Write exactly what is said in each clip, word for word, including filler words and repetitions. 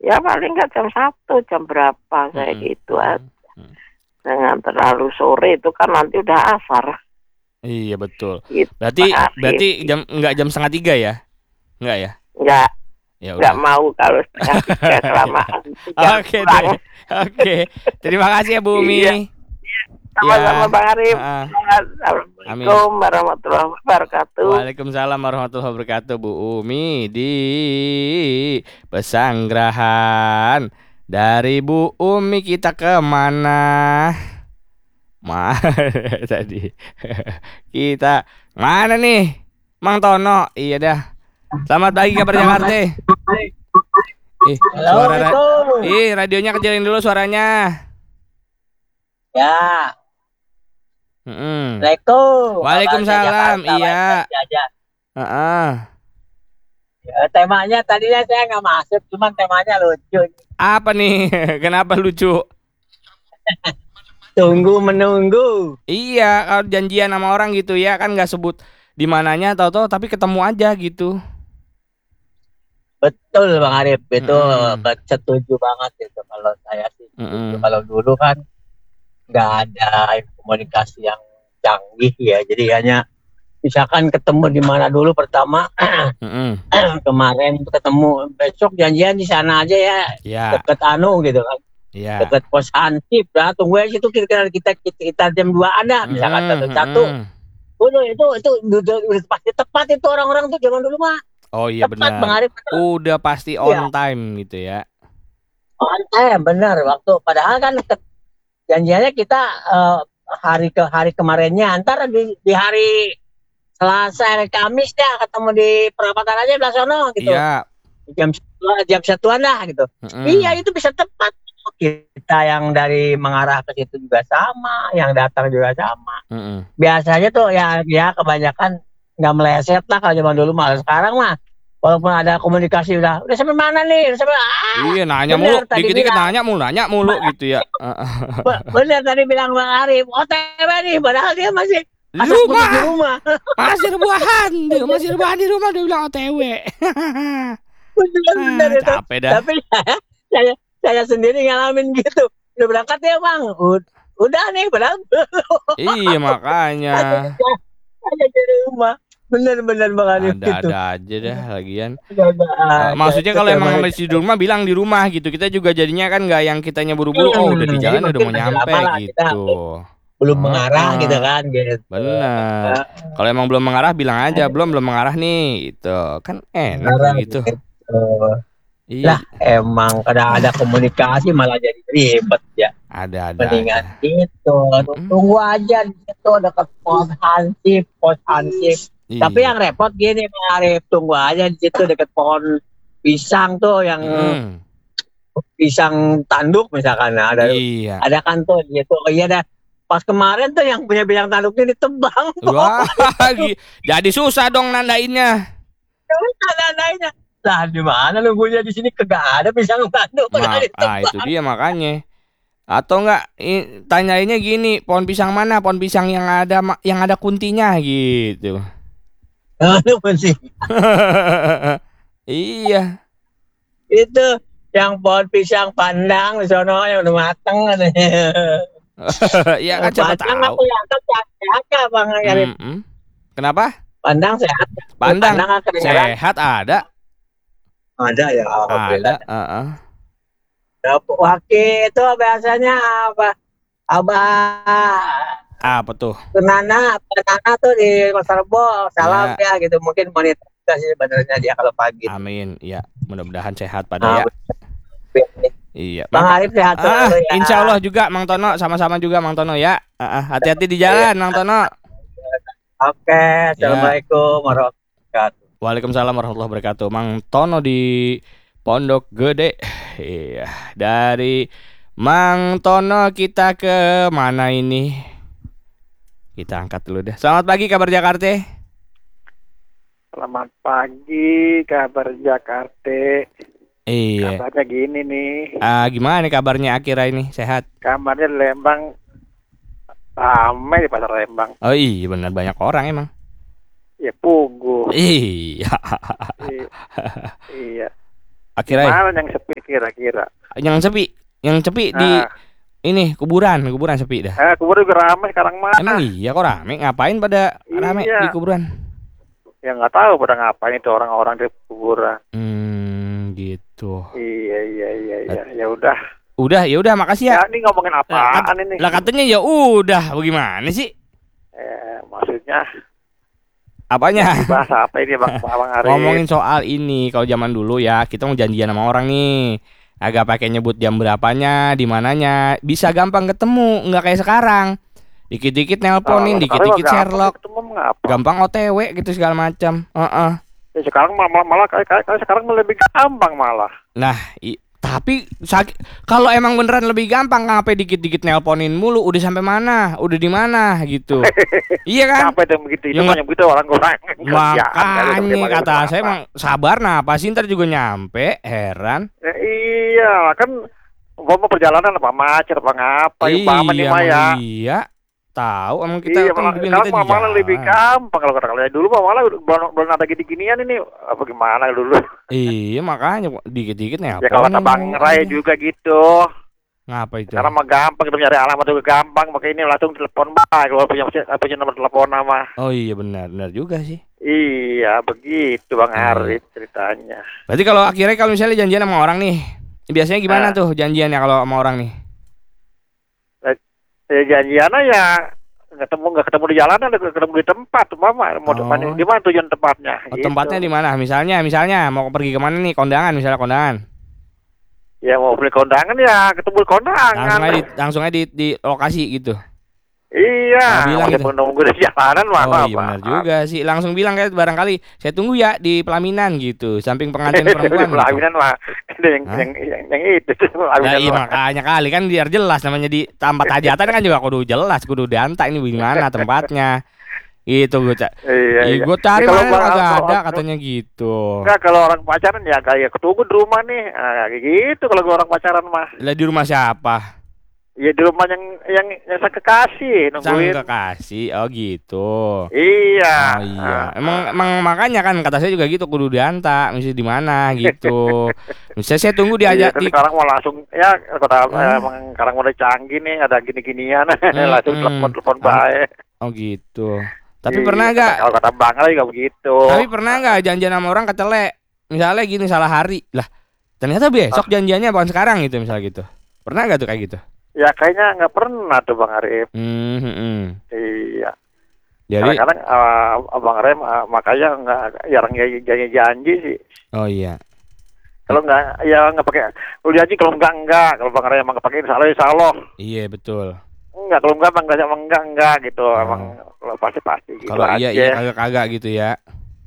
Ya paling nggak jam satu, jam berapa saya Mm-mm. gitu aja. Jangan terlalu sore, itu kan nanti udah asar. Iya betul. Gitu, Berarti Arif. berarti jam nggak jam setengah tiga ya? Nggak ya? Nggak, Ya nggak udah. mau kalau setengah tiga kelamaan. Tiga Oke pulang. deh. Oke. Terima kasih ya Bu Iya, Umi. sama-sama Ya. Bang Arif. Heeh. Amin. Assalamualaikum warahmatullahi wabarakatuh. Waalaikumsalam warahmatullahi wabarakatuh Bu Umi di Pesanggerahan. Dari Bu Umi kita kemana? Mana tadi? Kita mana nih? Mang Tono. Iya dah. Selamat pagi kabar Jakarta. Ih, suara ra- Ih, radionya kecilin dulu suaranya. Ya. Mm-mm. Assalamualaikum. Waalaikumsalam. Iya. Heeh. Ya, temanya tadinya saya nggak masuk, cuman temanya lucu. Apa nih? Kenapa lucu? Tunggu menunggu. Iya, kalau janjian sama orang gitu ya kan nggak sebut di mananya, tahu-tahu tapi ketemu aja gitu. Betul Bang Arif, itu Mm-mm. setuju banget itu kalau saya sih. Mm-mm. Kalau dulu kan nggak ada komunikasi yang canggih ya, jadi hanya misalkan ketemu di mana dulu pertama Mm-mm. kemarin ketemu, besok janjian di sana aja ya, Ya, deket anu gitu kan, ya. deket pos hansip lah, tunggu aja situ kira-kira kita kita, kita jam dua ada misalkan satu satu. Udah itu itu udah, udah pasti tepat itu orang-orang tuh zaman dulu mah. Oh iya Tepat benar. Bang Arif. Udah pasti on Iya. time gitu ya. On time benar waktu, padahal kan ke- janjiannya kita eh, hari ke hari kemarinnya, antar di, di hari Selasa hari Kamis ya ketemu di perapatan aja belah sono gitu. Iya. Jam jam satuan lah gitu. Mm-mm. Iya itu bisa tepat. Kita yang dari mengarah ke situ juga sama, yang datang juga sama. Mm-mm. Biasanya tuh ya ya kebanyakan nggak meleset lah kalau zaman dulu mah. Sekarang mah walaupun ada komunikasi udah udah sampai mana nih, udah sampai ah, Iya nanya bener mulu, tadi dikit-dikit bilang. nanya mulu, nanya mulu gitu ya. Be- bener tadi bilang Bang Arif, O T W nih, padahal dia masih Di asal putus di rumah, rumah. masih rebahan, dia masih rebahan di rumah, dia bilang O T W. Bener bener Ah, itu. capek dah. Tapi saya, saya saya sendiri ngalamin gitu. Udah berangkat ya Bang, Ud- udah nih padahal belum. Iya makanya. Saya di rumah. Bener-bener Bang Arif gitu. Ada-ada aja dah lagian. Ada, Uh, maksudnya ada, kalau emang ada. masih di rumah bilang di rumah gitu. Kita juga jadinya kan nggak yang kitanya buru-buru. Oh udah di Hmm, jalan jadi udah mau mungkin nyampe lama lah kita gitu. belum mengarah Uh-uh. gitu kan gitu. Bener. Kalau emang belum mengarah bilang aja belum belum mengarah nih gitu. Kan enak Mengarah gitu. gitu. Iya. Lah emang kadang ada komunikasi malah jadi ribet ya. Ada-ada. Mendingan aja. gitu. Mm-mm. Tunggu aja di situ dekat pos hansip, pos hansip. Iya. Tapi yang repot gini Bang Arif, tunggu aja di situ dekat pohon pisang tuh yang Mm. pisang tanduk misalkan. Nah, ada Iya. ada kan tuh di situ. Oh iya dah. Pas kemarin tuh yang punya pisang tanduknya ditebang. Wah, gi- jadi susah dong nandainnya. Ada-adanya. Lah di mana nunggunya di sini kagak ada pisang tanduk. Ma- ah itu dia makanya. Atau enggak i- tanyainnya gini, pohon pisang mana? Pohon pisang yang ada ma- yang ada kuntinya gitu. Anu sih. Iya. Itu yang pohon pisang pandang di sono yang udah mateng katanya. Iya kan siapa Pandang tahu. aku yang sehat ya Bang Arif. Mm-mm. Kenapa? Pandang sehat. Pandang Pandang kedengeran. sehat ada. Ada ya Ada. alhamdulillah. Heeh. Wakil itu biasanya apa? Abah Apa tuh? Nana, Nana tuh di Pasar Rebo, salam Ya. ya gitu. Mungkin monetisasi sih sebenarnya dia kalau pagi. Amin. Ya, mudah-mudahan sehat pada ya. Iya. Bang Maka- Arif sehat Ah, selalu ya. insya Allah juga Mang Tono, sama-sama juga Mang Tono ya. Ah, ah, hati-hati di jalan Mang Tono. Oke, assalamualaikum warahmatullahi wabarakatuh. Waalaikumsalam warahmatullahi wabarakatuh. Mang Tono di Pondok Gede. Iya, dari Mang Tono kita ke mana ini? Kita angkat dulu deh. Selamat pagi kabar Jakarta. Selamat pagi kabar Jakarta. Iya. Kabarnya gini nih. Ah, gimana nih kabarnya Akira ini? Sehat? Kamarnya di Lembang ramai di pasar Lembang. Oh iya benar banyak orang emang. Ya pugu. Iya. I- iya. Akira. Mana yang sepi? kira-kira? Yang sepi, yang sepi di Nah, ini kuburan, kuburan sepi dah. eh, kuburan juga ramai sekarang mah. Emang iya kok rame? Ngapain pada rame Iya. di kuburan? Ya nggak tahu pada ngapain itu orang-orang di kuburan. Hmm, gitu. Iya iya iya iya. Ya udah. Udah, ya udah, makasih Ya ya. ini ngomongin Lah, apaan kat- ini? lah katanya ya udah, bagaimana sih? Eh, maksudnya Apanya? bahas apa ini bang Bang Arif? Ngomongin soal ini, kalau zaman dulu ya kita mau janjian sama orang nih, agak pakai nyebut jam berapanya, di mananya, bisa gampang ketemu, nggak kayak sekarang. Dikit-dikit nelponin, Kalau dikit-dikit sekarang Sherlock, Ketemu mengapa? gampang O T W gitu segala macam. Heeh. Ya, sekarang malah malah kayak kayak kayak sekarang lebih gampang malah. Nah, i- tapi sak- kalau emang beneran lebih gampang, ngapain dikit-dikit nelponin mulu? Udah sampai mana? Udah di mana gitu? Iya kan? Sampai tuh begitu itu Yang- banyak begitu orang kurang. Makanya kata saya emang sabar, nah pasti ntar juga nyampe. Heran. Ya, iya kan. Gua mau perjalanan apa macet apa ngapa? Ya, Umpama nih Iya, mah ya. iya. Tahu emang kita Iya, malah, tungguin sekarang kita mah di malah lebih jalan. gampang kalau kata kalian dulu mah malah belum belum ada gini-ginian ini apa gimana dulu. Iya, makanya kok dikit-dikit Ya kalau kata nelponin Bang mulu Ray aja. juga gitu. Ngapa itu? Sekarang mah gampang kita nyari alamat juga gampang, pakai ini langsung telepon bah kalau punya punya nomor telepon nama. Oh iya, benar, benar juga sih. Iya, begitu Bang Iya. Arif ceritanya. Berarti kalau akhirnya kalau misalnya janjian sama orang nih, biasanya gimana Nah. tuh janjiannya kalau sama orang nih? Ya janjiannya ya ketemu nggak ketemu di jalanan, ketemu di tempat, mama mau Oh. tempatnya di mana tujuan tempatnya? Oh, gitu. tempatnya di mana? Misalnya, misalnya mau pergi kemana nih? Kondangan, misalnya kondangan. Ya mau beli kondangan ya ketemu di kondangan. Langsung aja di, langsung aja di, di lokasi gitu. Iya, Oh, bilang masih gitu. menunggu di jalanan mah. Oh iya benar juga sih. Langsung bilang kayak barangkali saya tunggu ya di pelaminan gitu, samping pengantin perempuan gitu. Pelaminan mah itu yang, Hah? yang, yang, yang itu Nah, pelaminan iya mah. makanya kali kan biar jelas namanya di tempat hajatan kan juga kudu jelas, kudu diantak ini di mana tempatnya. Gitu gue cak. Iya, Ih, iya. gue cari Kalau mana bang- kagak kalau- ada katanya gitu. Enggak, kalau orang pacaran ya kayak ketunggu di rumah nih. Nah, kayak gitu kalau orang pacaran mah. Lah di rumah siapa? Ya di rumah yang yang yang sang kekasih Sang nungguin. kekasih. Oh gitu. Iya. Oh iya. Ah, Emang ah. emang makanya kan kata saya juga gitu kudu diantak, mesti di mana gitu. Misalnya saya tunggu Iya, diajak kan di sekarang mau langsung ya kota Hmm. emang sekarang udah canggih nih ada gini-ginian Hmm, langsung hmm. telepon telepon Ah. baik. Oh gitu. Tapi Iya, pernah kata- gak? Kalau kata Bang Ray juga begitu. Tapi pernah nggak janjian sama orang kecelek? Misalnya gini salah hari lah. Ternyata besok janjiannya bukan sekarang gitu misalnya gitu. Pernah nggak tuh kayak gitu? Ya kayaknya nggak pernah tuh Bang Arif. Hmm, hmm, hmm. Iya. Jadi Kadang-kadang uh, Bang Arif uh, makanya nggak jarang janji-janji sih. oh iya. Kalau nggak ya nggak pakai. Kalau janji kalau enggak enggak. Kalau Bang Arif emang nggak pakai insya Allah insya Allah. Iya betul. Enggak kalau enggak emang enggak enggak enggak gitu. Oh. Emang kalau pasti pasti gitu. Kalau iya aja. iya kagak-kagak gitu ya.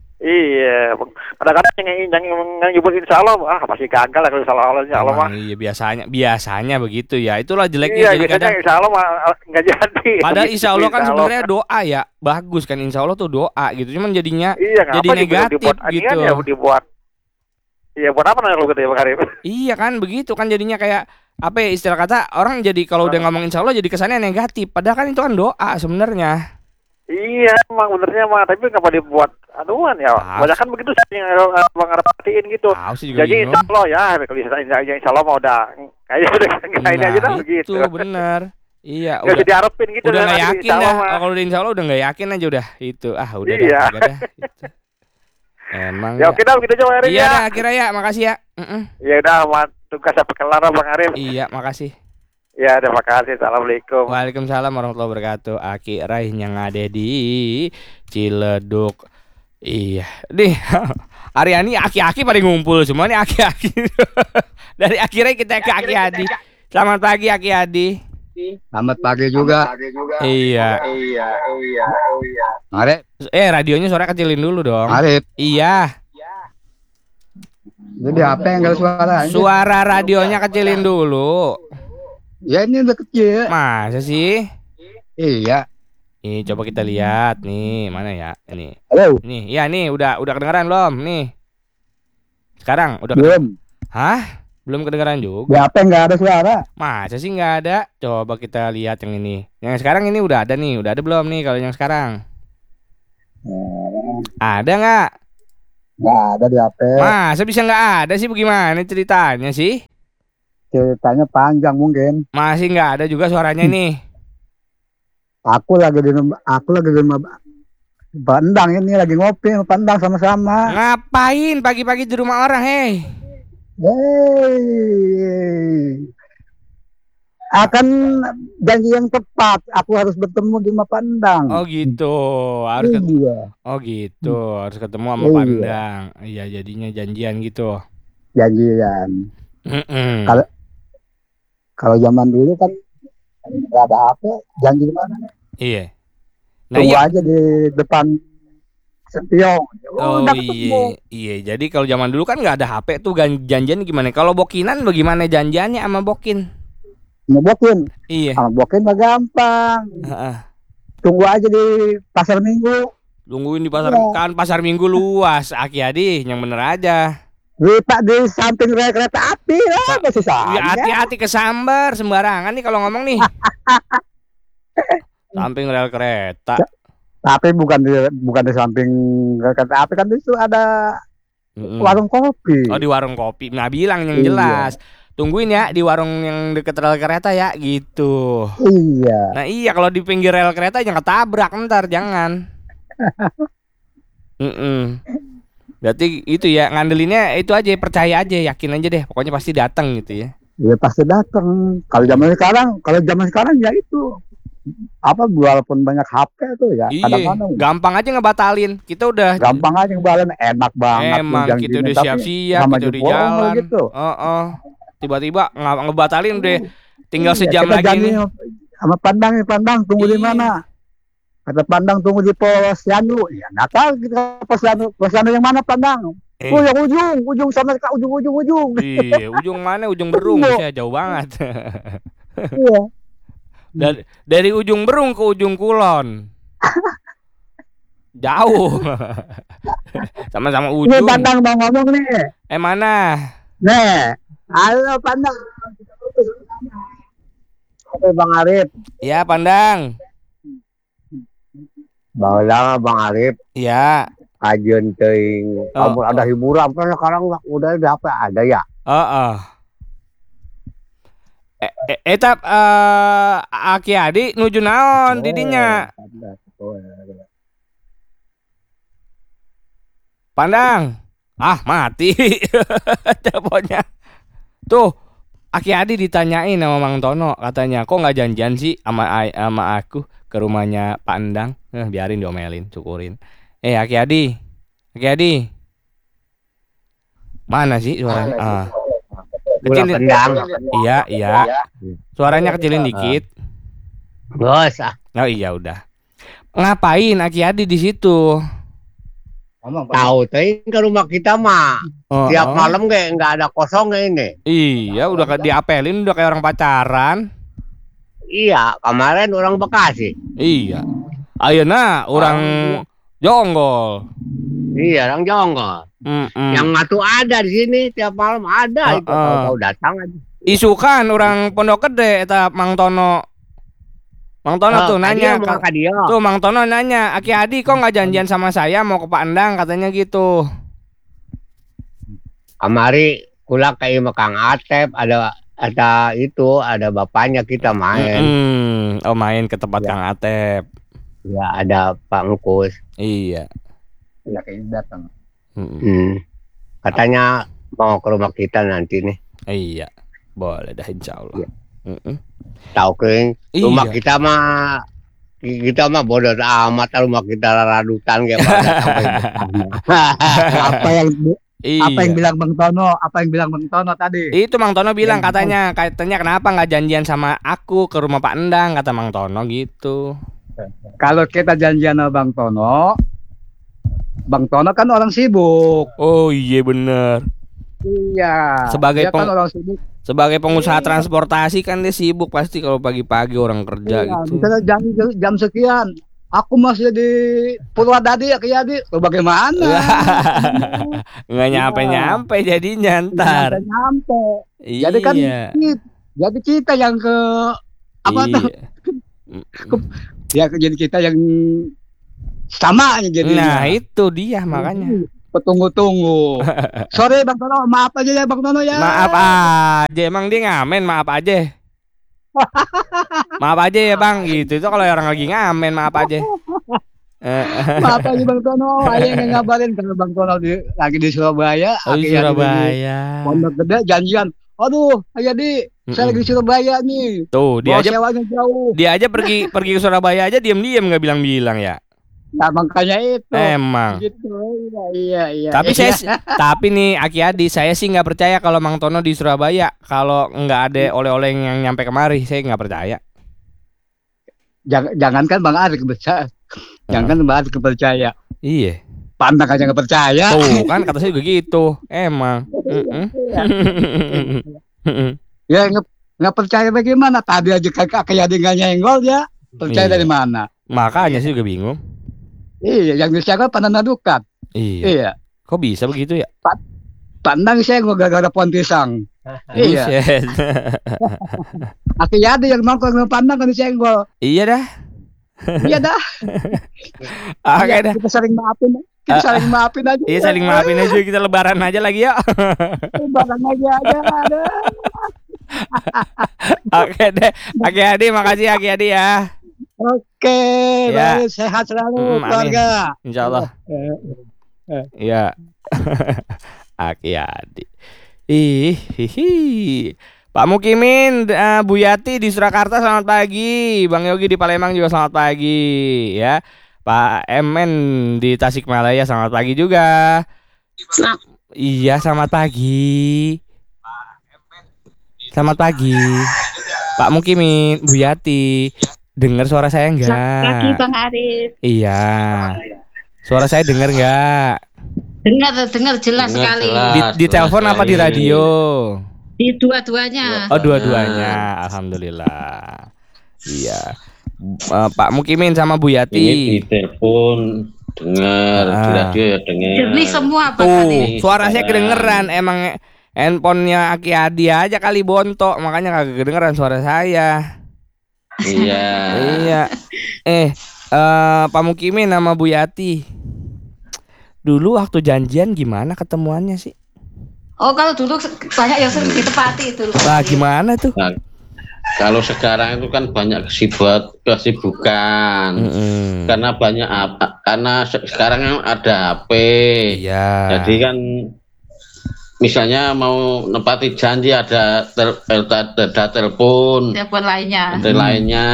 Iya, kadang-kadang yang yang yang nyebut insya Allah, ah pasti gagal lah kalau insya Allah, insya Allah mah. Emang iya biasanya biasanya begitu ya. Itulah jeleknya Iya, jadi biasanya kadang. insya Allah mah nggak jadi. Padahal insya Allah kan Insya sebenarnya doa ya, bagus kan insya Allah tuh doa gitu. Cuman jadinya Iya, jadi ngapa negatif dibuat gitu. anian ya dibuat. Iya, buat apa nih kalau gitu ya Bang Arif? Iya kan begitu kan jadinya kayak apa ya istilah kata orang jadi kalau udah ngomong insya Allah jadi kesannya negatif. Padahal kan itu kan doa sebenarnya. Iya, emang benernya mah, tapi ngapa dibuat aduan ya? Ah. Banyak kan begitu sih yang eh, Bang Arif perhatiin gitu. Tahu sih juga Jadi insya bingung. Allah ya, kalau insya, insya, insya Allah mah udah kayaknya udah nggak ini aja dah Nah, begitu. itu bener. Iya, Nggak udah usah diharapin gitu. udah dah, nggak nanti yakin insya dah. Allah mah. Kalau udah insya Allah udah nggak yakin aja udah itu. Ah udah Iya. dah, udah dah. Gitu. Emang. Ya oke dah begitu aja Bang Arif Iya ya. dah akhirnya ya, makasih ya. Mm-mm. Ya udah, mat tugas sampai kelar Bang Arif. Iya, makasih. Ya, terima kasih. Assalamualaikum. Waalaikumsalam warahmatullahi wabarakatuh. Aki Rai yang ada di Ciledug. Iya, nih Aryani aki-aki pada ngumpul semua nih aki-aki. Dari akhirnya kita ke Aki Adi. Selamat pagi Aki Adi. Selamat pagi juga. Iya. Arif, Eh radionya suara kecilin dulu dong. Arif. Iya. Jadi apa yang gak suara? Suara radionya kecilin dulu. Ya ini udah kecil. Masa sih? Iya. Nih coba kita lihat nih mana ya ini. Halo. Nih, ya nih udah udah kedengeran belum nih? Sekarang udah. Belum. Hah? Belum kedengeran juga. Ya apa yang gak ada suara? Masa sih nggak ada? Coba kita lihat yang ini. Yang sekarang ini udah ada nih. Udah ada belum nih kalau yang sekarang? Ada nggak? Nggak ada di H P. Masa bisa nggak ada sih? Bagaimana ceritanya sih? Ceritanya panjang mungkin. Masih nggak ada juga suaranya nih. Aku lagi di aku lagi di rumah Pandang ini lagi ngopi sama Pandang sama-sama. Ngapain pagi-pagi di rumah orang, hei? Hei. Akan janji yang tepat. Aku harus bertemu di rumah Pandang. Oh gitu, harus ket- Iya, oh gitu, harus ketemu sama Iya. Pandang. Iya, jadinya janjian gitu. janjian. Mm-mm. Kalau kalau zaman dulu kan nggak ada H P, janji di mana? Iya. Nah Tunggu iya. aja di depan Setiong. Oh udah iya, ketemu. iya. Jadi kalau zaman dulu kan nggak ada H P tuh gan- janjian gimana? Kalau bokinan bagaimana janjiannya sama bokin? Ngebokin, Iya. sama bokin mah gampang. Heeh. Tunggu aja di pasar Minggu. Tungguin di pasar Iya. kan pasar Minggu luas, Aki Adi, yang bener aja. Di pak di samping rel kereta api lah, masih Ya, sama. hati-hati kesambar sembarangan nih kalau ngomong nih. Samping rel kereta. Tapi bukan di bukan di samping rel kereta api, kan itu ada Mm-mm. warung kopi. Oh di warung kopi. Nah bilang yang Iya. jelas. Tungguin ya di warung yang deket rel kereta ya gitu. Iya. Nah iya kalau di pinggir rel kereta jangan ketabrak ntar jangan. Mm-mm. Berarti itu ya ngandelinnya itu aja percaya aja yakin aja deh pokoknya pasti datang gitu ya. Iya pasti datang. Kalau zaman sekarang, kalau zaman sekarang ya itu apa walaupun banyak H P tuh ya Iya kadang-kadang gampang aja ngebatalin. Kita udah gampang aja ngebalen, enak banget. emang tuh kita janjinya. udah Tapi siap-siap sama kita udah jebol jalan. gitu. Oh, tiba-tiba nggak ngebatalin deh. Tinggal Iya, sejam kita lagi janji nih. sama Pandang nih, Pandang tunggu di Iya. mana? Kata Pandang tunggu di Posyandu. Ya nggak tahu kita Posyandu, Posyandu yang mana Pandang? Eh. Oh yang ujung, ujung sana ke ujung ujung ujung. Iya, ujung mana? Ujung Berung Iya. bisa jauh banget. Iya. dari, dari ujung Berung ke ujung Kulon. Jauh. Sama-sama Ini ujung. Pandang mau ngomong nih. Eh mana? Nih, halo Pandang. Oke Bang Arif. Ya, Pandang. Bang Bang Arif. Ya. Kajian ting, Oh, kamu ada hiburan kan sekarang udah ada apa ada ya? Heeh. Eh, eh, etap eh Aki Adi nuju naon didinya? Pandang. Ah, mati. Teleponnya. Tuh, Aki Adi ditanyain sama Mang Tono, katanya, "Kok nggak janjian sih sama ai- sama aku ke rumahnya Pandang?" Eh, biarin diomelin, syukurin. Eh, Aki Adi. Aki Adi. Mana sih suaranya? Ah. Pulang Kecilin. Pendang. Iya, iya. Suaranya kecilin dikit. Bos, ah, Oh iya udah. Ngapain Aki Adi di situ? tahu teh ke rumah kita mah. Oh, Tiap oh. malam kayak nggak ada kosongnya ini. Iya, udah kayak diapelin udah kayak orang pacaran. Iya, kemarin orang Bekasi. Iya. Ayeuna orang Jonggol. Iya, orang Jonggol. Mm-mm. Yang ngatu ada di sini tiap malam ada Oh, itu oh. tahu-tahu datang aja. Isukan orang Pondok Gede eta Mang Tono. Mang Tono Oh, tuh nanya tadi mau ka- ke dia. tuh Mang Tono nanya, "Aki Adi kok nggak janjian sama saya mau ke Pandang?" katanya gitu. Kamari kula ke imah Kang Atep ada ada itu ada bapaknya kita main. Mm-mm. Oh main ke tempat Ya. Kang Atep. Ya ada Pak Ngkus. Iya. Ya kayaknya datang. Mm-mm. Hmm. Katanya mau ke rumah kita nanti nih. Iya. Boleh dah insya Allah. Iya. Mm-mm. Tahu kan rumah Iya. kita mah kita mah bodoh amat rumah kita radutan kayak pada sampai Apa yang Iya. apa yang bilang Bang Tono? Apa yang bilang Bang Tono tadi? Itu Mang Tono bilang Yang- katanya katanya kenapa nggak janjian sama aku ke rumah Pak Endang kata Mang Tono gitu. Kalau kita janjian sama Bang Tono, Bang Tono kan orang sibuk. Oh iya bener. Iya. Sebagai dia kan peng- orang sibuk. Sebagai pengusaha transportasi kan dia sibuk pasti kalau pagi-pagi orang kerja Iya, gitu. misalnya jam jam sekian, aku masih di Purwadadi ya Kiyadi. Tuh bagaimana? Nggak nyampe-nyampe jadinya ntar. Nyampe, nyampe. Iya. Jadi kan kita, jadi kita yang ke apa tuh? Iya. Ya jadi kita yang sama Nah jadinya. itu dia makanya. aku tunggu-tunggu. Sorry Bang Tono, maaf aja ya Bang Tono ya. Maaf aja, emang dia ngamen, maaf aja. Maaf aja ya Bang, gitu. Itu kalau orang lagi ngamen, maaf aja. Maaf aja Bang Tono, ayah yang ngabarin kalau Bang Tono di, lagi di Surabaya. Oh, di Surabaya. Pondok Gede janjian. Aduh, ayah di, saya lagi di Surabaya nih. Tuh, dia Bawa aja sewanya jauh. dia aja pergi pergi ke Surabaya aja diam-diam nggak bilang-bilang ya. Nah, makanya itu. Emang. Gitu. Iya, iya. Tapi iya. saya tapi nih Aki Adi, saya sih nggak percaya kalau Mang Tono di Surabaya kalau nggak ada oleh-oleh yang nyampe kemari, saya nggak percaya. Jangan, jangankan Bang Ari percaya. Jangan Bang Ari percaya. Iya. Pandang aja nggak percaya. Tuh kan kata saya juga gitu. Emang. Ya nggak nggak percaya bagaimana? Tadi aja kayak kayak ada nggak nyenggol ya. Percaya Iya. dari mana? Makanya sih juga bingung. Iya, yang disangka pandang dukat. Iya. Iya. Kok bisa begitu ya? Pandang saya nggak gara-gara pohon pisang. Iya. Buset. Akhirnya ada yang nongkrong pandang kan disenggol. Iya dah. Iya dah. Oke Iya, dah. kita saling maafin. Kita saling maafin aja. Iya saling maafin aja, kita lebaran aja lagi ya. Barang aja aja. Ada. Oke deh. Aki Adi, makasih Aki Adi ya. Oke, Ya. baik, sehat selalu Hmm, amin. keluarga. Insya Allah. Iya. Aki Adi. Ih, hihi. Pak Mukimin, uh, Bu Yati di Surakarta selamat pagi. Bang Yogi di Palembang juga selamat pagi ya. Pak Emen di Tasikmalaya selamat pagi juga. Iya, selamat pagi. Selamat pagi. Pak Mukimin, Bu Yati, dengar suara saya enggak? Selamat pagi Bang Arif. Iya. Suara saya dengar enggak? Dengar dengar jelas Dengar sekali. jelas. Di, di telepon apa di radio? Di dua-duanya. Oh, dua-duanya. Alhamdulillah. Iya. Uh, Pak Mukimin sama Bu Ini Yati. di telepon dengar, di Ah. radio ya dengar. Jernih semua Bang Tuh, Arif. suara saya kedengeran. Emang handphonenya Aki Adi aja kali bontok, makanya kagak kedengeran suara saya. Iya. Iya. Eh, eh Pak Mukimin sama Bu Yati. Dulu waktu janjian gimana ketemuannya sih? Oh, kalau dulu banyak yang sering ditepati dulu. Wah, gimana tuh? Nah, kalau sekarang itu kan banyak kesibukan, kesibukan. Mm-mm. Karena banyak apa? Karena se- sekarang kan ada H P. Iya. Jadi kan misalnya mau nepati janji ada tel, ada, ada telepon, Telepon lainnya. ada lainnya.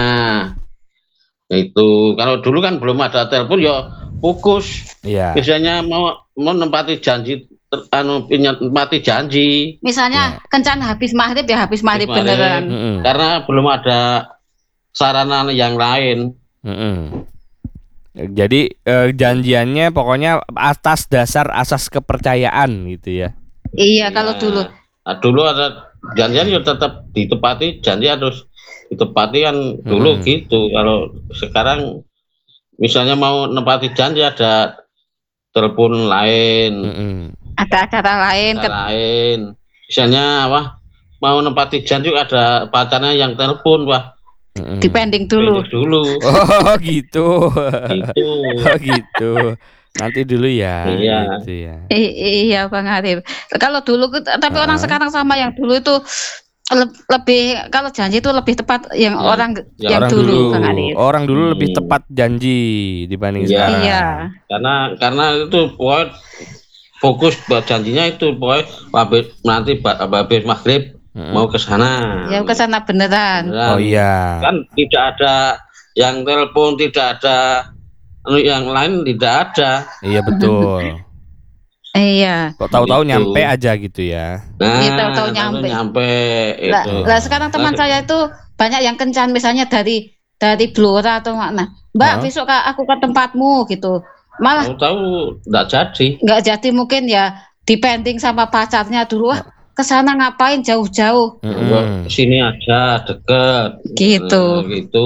Itu kalau dulu kan belum ada telepon ya fokus. Iya. Biasanya mau mau nempati janji ter- anu punya nempati janji Misalnya kencan habis maghrib ya habis maghrib Habis maghrib. beneran. Mm-mm. karena belum ada sarana yang lain. Mm-mm. Jadi eh, janjiannya pokoknya atas dasar asas kepercayaan gitu ya. Iya, kalau Ya. dulu. Nah, dulu ada janjian ya tetap ditepati, janji harus ditepati kan dulu Hmm. gitu. Kalau sekarang misalnya mau nempati janji ada telepon lain, Mm-mm. Ada acara lain. cara lain. Misalnya apa? Mau nempati janji ada pacarnya yang telepon, wah. Mm-mm. Dipending dulu. Pendek dulu. Oh gitu. Gitu. Oh gitu. Nanti dulu ya. Iya. Gitu ya. I- iya Bang Arif. Kalau dulu tapi Ah. orang sekarang sama yang dulu itu le- lebih kalau janji itu lebih tepat yang Ya, orang ya yang Orang dulu, dulu, Bang Arif. orang dulu lebih Hmm. tepat janji dibanding Iya. sekarang. Iya. Karena karena itu pokoknya fokus buat janjinya itu pokoknya habis nanti ba- habis maghrib Mm-mm. mau ke sana. Ya ke sana beneran. Oh Beneran. iya. Kan tidak ada yang telepon, tidak ada anu yang lain, tidak ada. Iya betul. Iya. Kok tahu-tahu Gitu. nyampe aja gitu ya. Nah, Iya, tahu-tahu tahu-tahu nyampe. nyampe Lah, itu. lah sekarang teman Lah, saya itu banyak yang kencan misalnya dari dari Blora atau mana. Mbak, Hah? besok Kak, aku ke tempatmu gitu. Malah tahu-tahu tidak jadi. nggak jadi mungkin ya dipending sama pacarnya dulu. Wah, ke sana ngapain jauh-jauh Mm-mm. Sini aja deket. gitu. Nah, gitu.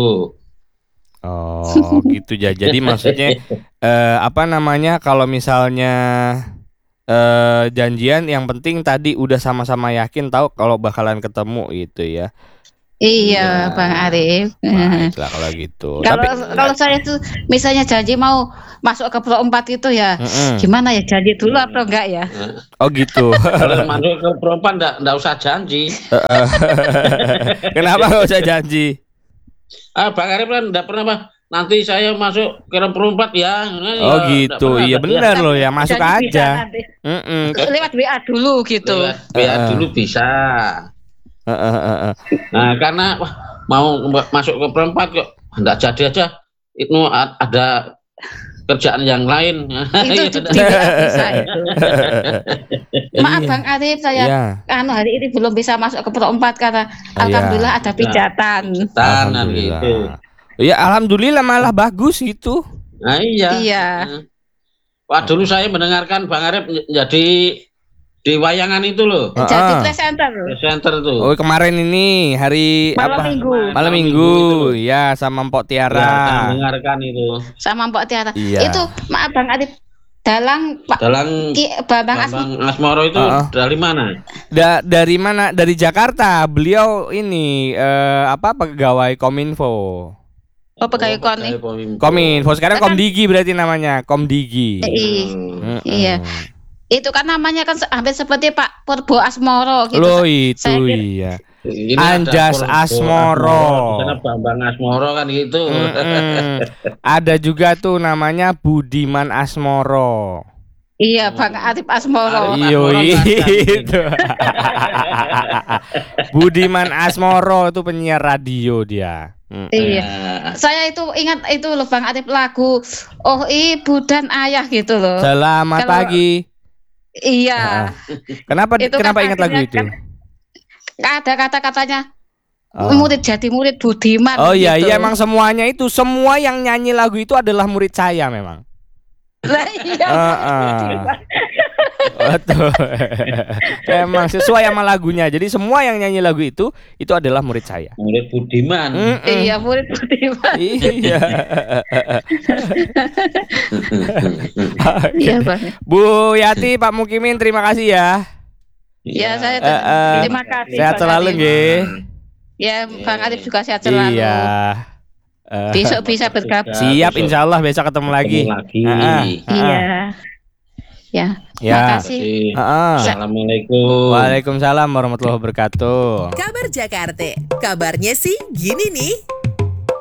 Oh gitu ya. Jadi maksudnya eh, apa namanya kalau misalnya eh, janjian yang penting tadi udah sama-sama yakin tahu kalau bakalan ketemu gitu ya. Iya, Iya. Bang Arif. Baiklah kalau gitu. Kalau Tapi kalau saya tuh misalnya janji mau masuk ke Pro empat itu ya, Mm-mm. gimana ya, janji dulu apa enggak ya? Oh gitu. Kalau masuk ke perempuan enggak enggak usah janji. Kenapa nggak usah janji? Ah, Bang Arif kan enggak pernah Pak. Nanti saya masuk ke perempat ya. Oh Ya, gitu. nggak Iya pernah. benar loh ya, masuk Janji bisa aja. nanti. Mm-mm. Lewat W A dulu gitu. Lewat biar Heeh. dulu bisa. Heeh, heeh, heeh. Nah, karena wah, mau ke- masuk ke perempat kok enggak jadi aja. Itu a- ada kerjaan yang lain. Itu di W A bisa itu. Maaf Iya. Bang Arif, saya Iya. anu hari ini belum bisa masuk ke Pro empat karena Iya. alhamdulillah ada pijatan. Tanan gitu. Ya alhamdulillah malah bagus itu. Nah, iya. Iya. Wah, dulu saya mendengarkan Bang Arif jadi di wayangan itu loh. Jadi Heeh. presenter Presenter tuh. Oh kemarin ini hari malam apa? minggu Malam Malam minggu, minggu itu. ya sama Mpok Ya, saya Tiara. mendengarkan itu. sama Mbak Tiara. Iya. Itu maaf Bang Arif, dalang Pak Dalang Ki, Bambang Asmi. Bambang Asmoro itu Heeh. dari mana? Da- dari mana? Dari Jakarta. Beliau ini eh, apa pegawai Kominfo. Oh pegawai KONI. Kominfo sekarang Kan- Komdigi berarti namanya, Komdigi. I- Mm-mm. iya. Itu kan namanya kan se- hampir seperti Pak Purbo Asmoro gitu. Loh itu Saya kira- iya. Ini Anjas ada Purbo Asmoro. Di sana Bambang Asmoro kan gitu. Mm-mm. Ada juga tuh namanya Budiman Asmoro. Iya Bang Arif Asmoro. Arif. Iyo Asmoro itu. Budiman Asmoro itu penyiar radio dia. Mm. Iya. Nah, Saya itu ingat itu loh Bang Arif lagu Oh Ibu dan Ayah gitu loh. Selamat Kalau- pagi. Iya. Kenapa Itu kan kenapa ingat lagu artinya itu? kan- Ada kata-katanya Oh. murid jadi murid Budiman. Oh iya gitu. iya emang semuanya itu semua yang nyanyi lagu itu adalah murid saya memang. Lah iya. Heeh. Betul. Emang sesuai sama lagunya. Jadi semua yang nyanyi lagu itu itu adalah murid saya. murid Budiman. Mm-mm. Iya murid Budiman. Iya. Iya Bang. Bu Yati, Pak Mukimin, terima kasih ya. Ya saya Eh, eh, terima kasih. Sehat Bang selalu Arif. nggih. Ya Bang Arif juga sehat selalu. Iya. Eh, Besok bisa bergabung. siap Besok insya Allah besok ketemu lagi. ketemu lagi. Ah, ah. Iya. Ya. Ya. Makasih. Heeh. Assalamualaikum. Waalaikumsalam warahmatullahi wabarakatuh. Kabar Jakarta. Kabarnya sih gini nih.